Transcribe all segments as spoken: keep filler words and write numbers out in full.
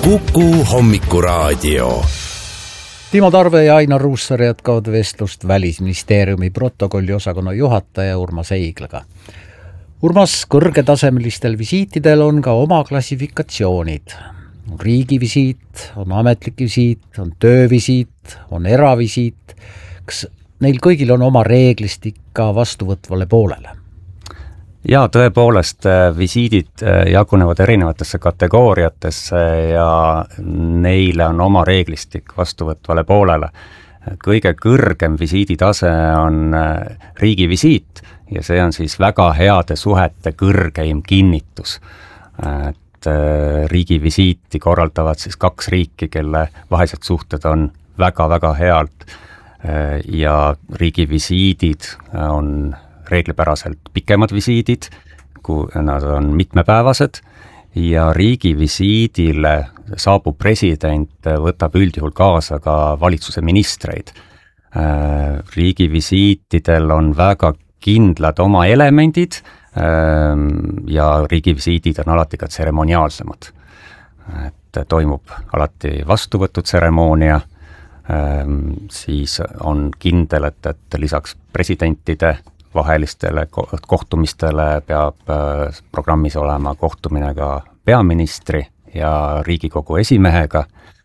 Kuku hommikuraadio. Timo Tarve ja Ainar Ruussaar jätkavad vestlust Välisministeeriumi protokolli osakonna juhataja Urmas Eiglaga. Urmas, kõrgetasemelistel visiitidel on ka oma klassifikatsioonid. On riigivisiit, on ametlik visiit, on töövisiit, on eravisiit. Kas neil kõigil on oma reeglistik ka vastuvõtvale poolele? Ja tõepoolest visiidid jagunevad erinevatesse kategooriatesse ja neile on oma reeglistik vastuvõtvale poolele. Kõige kõrgem visiiditase on riigivisiit ja see on siis väga heade suhete kõrgeim kinnitus. Et riigivisiiti korraldavad siis kaks riiki, kelle vahelised suhted on väga-väga head ja riigivisiidid on reeglipäraselt pikemad visiidid, kui nad on mitmepäevased ja riigivisiidile saabub president, võtab üldjuhul kaasa ka valitsuse ministreid. Riigivisiitidel on väga kindlad oma elemendid ja riigivisiidid on alati ka tseremoniaalsemad. Et toimub alati vastuvõtutseremoonia, siis on kindel, et, et lisaks presidentide vahelistele kohtumistele peab programmis olema kohtumine ka peaministri ja Riigikogu esimehega,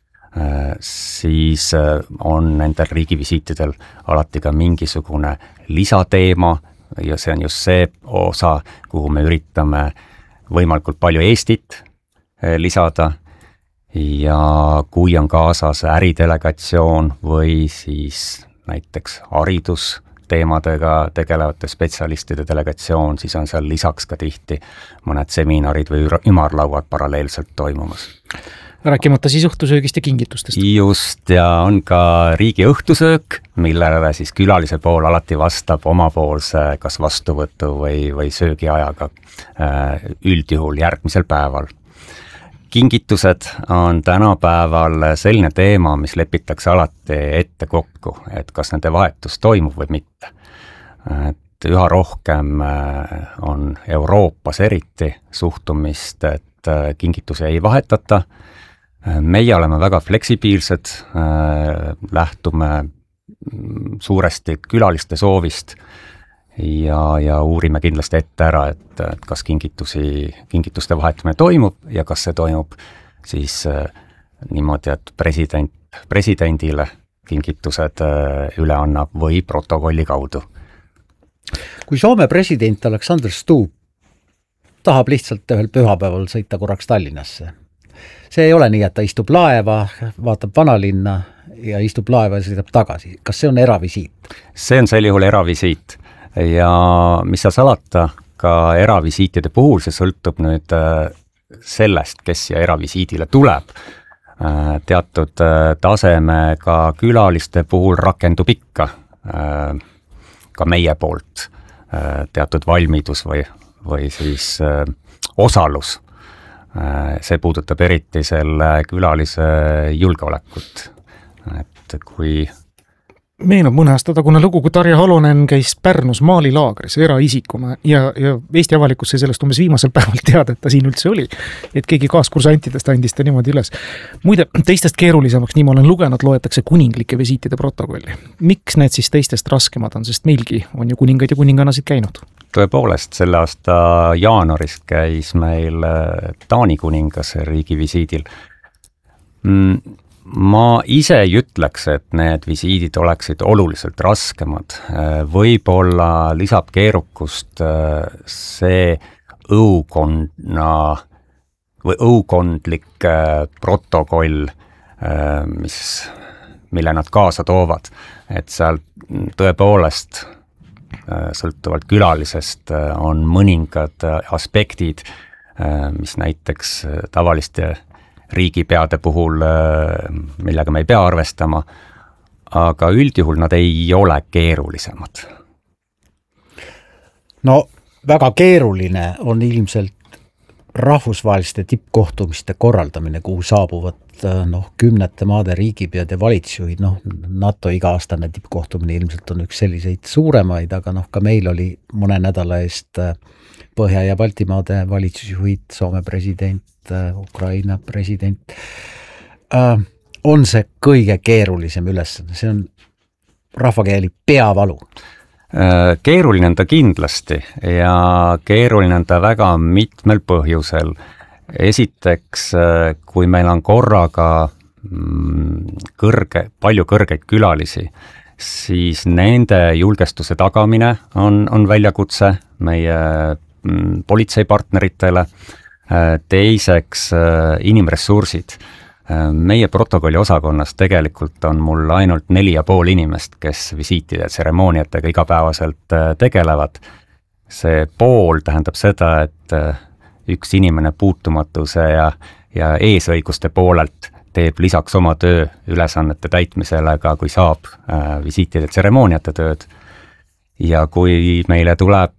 siis on nendel riigivisiitidel alati ka mingisugune lisateema ja see on just see osa, kuhu me üritame võimalikult palju Eestit lisada ja kui on kaasas äridelegatsioon või siis näiteks haridus teemadega tegelevate spetsialistide delegatsioon, siis on seal lisaks ka tihti mõned seminarid või ümarlauad paralleelselt toimumas. Rääkimata siis õhtusöögist ja kingitustest. Just, ja on ka riigi õhtusöök, millele siis külalise pool alati vastab omapoolse kas vastuvõtu või, või söögiajaga üldjuhul järgmisel päeval. Kingitused on tänapäeval selline teema, mis lepitakse alati ette kokku, et kas nende vahetus toimub või mitte. Et üha rohkem on Euroopas eriti suhtumist, et kingitusi ei vahetata. Meie oleme väga fleksibiilsed, lähtume suuresti külaliste soovist ja, ja uurime kindlasti ette ära, et, et kas kingitusi, kingituste vahetamine toimub ja kas see toimub siis äh, niimoodi, et president, presidendile kingitused äh, üle annab või protokolli kaudu. Kui Soome president Alexander Stubb tahab lihtsalt ühel pühapäeval sõita korraks Tallinnasse, see ei ole nii, et ta istub laeva, vaatab vanalinna ja istub laeva ja sõidab tagasi. Kas see on eravisiit? See on sel juhul eravisiit. Ja mis sa salata, ka eravisiitide puhul see sõltub nüüd sellest, kes ja eravisiidile tuleb. Teatud tasemega külaliste puhul rakendub ikka ka meie poolt teatud valmidus või, või siis osalus. See puudutab eriti selle külalise julgeolekut. Et kui meenub mõne aasta tagune lugu, kui Tarja Halonen käis Pärnus maalilaagris eraisikuna ja, ja Eesti avalikkus sai sellest umbes viimasel päeval teada, et ta siin üldse oli. Et keegi kaaskursantidest andis ta niimoodi üles. Muide, teistest keerulisemaks, nii ma olen lugenud, loetakse kuninglike visiitide protokolli. Miks need siis teistest raskemad on, sest meilgi on ju kuningaid ja kuninganasid käinud? Tõepoolest, selle aasta jaanuarist käis meil Taani kuningas riigivisiidil. Mm. Ma ise ei ütleks, et need visiidid oleksid oluliselt raskemad. Võib-olla lisab keerukust see õukonna või õukondlik protokoll, mis, mille nad kaasa toovad. Et seal tõepoolest sõltuvalt külalisest on mõningad aspektid, mis näiteks tavaliste riigipeade puhul, millega me ei pea arvestama, aga üldjuhul nad ei ole keerulisemad. No väga keeruline on ilmselt rahvusvaheliste tippkohtumiste korraldamine, kuhu saabuvad noh, kümnete maade riigipead ja valitsusjuhid. Noh, NATO iga-aastane tippkohtumine ilmselt on üks selliseid suuremaid, aga noh, ka meil oli mõne nädala eest Põhja- ja Baltimaade valitsusjuhid, Soome president, Ukraina president. äh, on see kõige keerulisem ülesanne, see on rahvakeeli peavalu? Keeruline on ta kindlasti ja keeruline on ta väga mitmel põhjusel. Esiteks, kui meil on korraga kõrge, palju kõrgeid külalisi, siis nende julgestuse tagamine on, on väljakutse meie politseipartneritele. Teiseks, inimressursid. Meie protokolli osakonnas tegelikult on mul ainult neli ja pool inimest, kes visiitide tseremooniatega igapäevaselt tegelevad. See pool tähendab seda, et üks inimene puutumatuse ja, ja eesõiguste poolelt teeb lisaks oma töö ülesannete täitmisele ka, kui saab visiitide tseremooniate tööd. Ja kui meile tuleb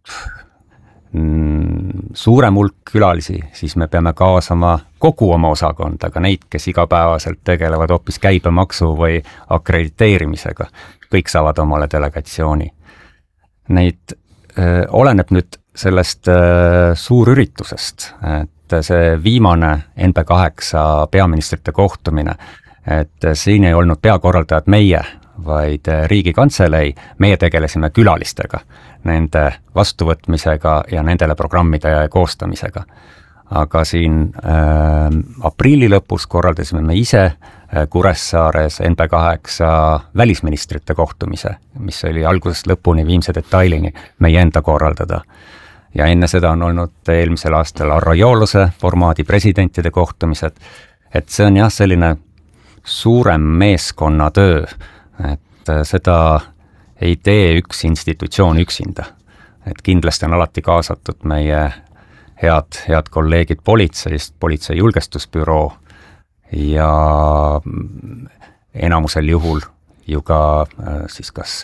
suurem hulk külalisi, siis me peame kaasama kogu oma osakonda, ka neid, kes igapäevaselt tegelevad hoopis käibemaksu või akrediteerimisega. Kõik saavad omale delegatsiooni. Neid öö, oleneb nüüd sellest öö, suurüritusest, et see viimane N B kaheksa peaministrite kohtumine, et siin ei olnud peakorraldajad meie, vaid Riigikantselei, meie tegelesime külalistega, nende vastuvõtmisega ja nendele programmide koostamisega. Aga siin äh, aprilli lõpus korraldasime me ise äh, Kuressaares N B kaheksa välisministrite kohtumise, mis oli algusest lõpuni viimse detailini meie enda korraldada. Ja enne seda on olnud eelmisel aastal Arro Jooluse formaadi presidentide kohtumised, et see on jah selline suurem meeskonna töö, et seda ei tee üks institutsioon üksinda. Et kindlasti on alati kaasatud meie head, head kolleegid politseist, politsei julgestusbüroo ja enamusel juhul ju ka siis kas